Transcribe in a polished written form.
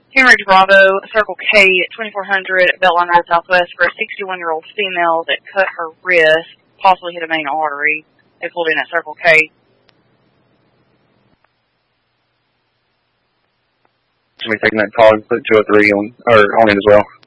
Hemorrhage Bravo, Circle K, 2400 Beltline Road Southwest for a 61-year-old female that cut her wrist, possibly hit a main artery. They pulled in at Circle K. Somebody taking that call and put 203 on it as well.